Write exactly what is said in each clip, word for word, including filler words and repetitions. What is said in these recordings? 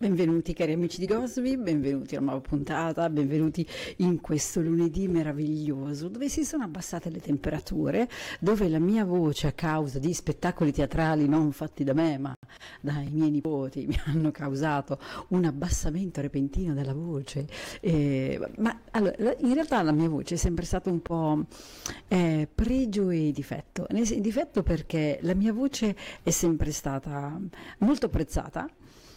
Benvenuti cari amici di Gosby, benvenuti a una nuova puntata, benvenuti in questo lunedì meraviglioso dove si sono abbassate le temperature, dove la mia voce a causa di spettacoli teatrali non fatti da me ma dai miei nipoti mi hanno causato un abbassamento repentino della voce, eh, ma allora, in realtà la mia voce è sempre stata un po' eh, pregio e difetto, difetto perché la mia voce è sempre stata molto apprezzata,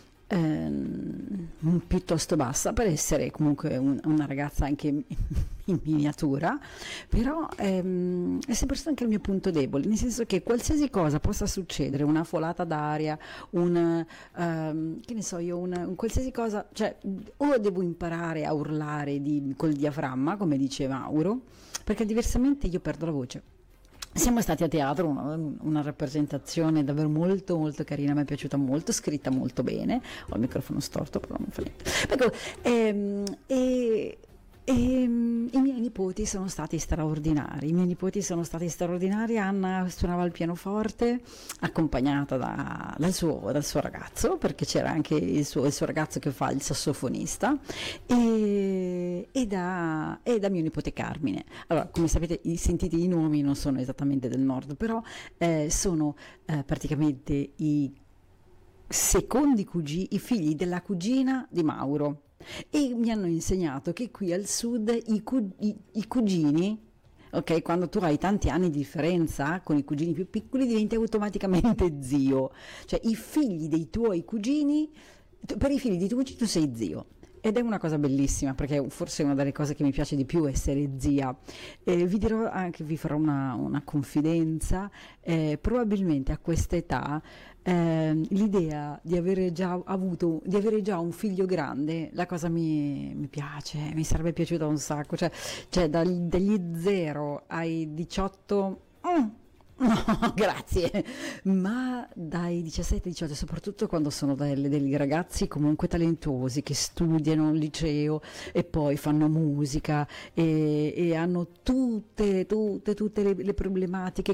Ehm, piuttosto bassa per essere comunque un, una ragazza anche in, in miniatura, però ehm, è sempre stato anche il mio punto debole, nel senso che qualsiasi cosa possa succedere, una folata d'aria, un ehm, che ne so io, un, un qualsiasi cosa, cioè o devo imparare a urlare di, col diaframma come diceva Mauro, perché diversamente io perdo la voce. Siamo stati a teatro, una, una rappresentazione davvero molto molto carina, mi è piaciuta molto, scritta molto bene, ho il microfono storto però non fa niente. Ecco, ehm, e, e i miei nipoti sono stati straordinari, i miei nipoti sono stati straordinari, Anna suonava il pianoforte accompagnata da, dal, suo, dal suo ragazzo, perché c'era anche il suo, il suo ragazzo che fa il sassofonista, e, e, da, e da mio nipote Carmine. Allora, come sapete, i, sentite i nomi non sono esattamente del nord, però eh, sono eh, praticamente i secondi cugini, i figli della cugina di Mauro, e mi hanno insegnato che qui al sud i, cu- i, i cugini, ok, quando tu hai tanti anni di differenza con i cugini più piccoli diventi automaticamente zio, cioè i figli dei tuoi cugini, tu, per i figli dei tuoi cugini tu sei zio. Ed è una cosa bellissima, perché forse è una delle cose che mi piace di più essere zia. Eh, vi dirò anche, vi farò una, una confidenza, eh, probabilmente a questa età eh, l'idea di avere già avuto, di avere già un figlio grande, la cosa mi, mi piace, mi sarebbe piaciuta un sacco, cioè, cioè dal, dagli zero ai diciotto... Mm, no, grazie, ma dai diciassette diciotto, soprattutto quando sono delle, degli ragazzi comunque talentuosi che studiano al liceo e poi fanno musica e, e hanno tutte, tutte, tutte le, le problematiche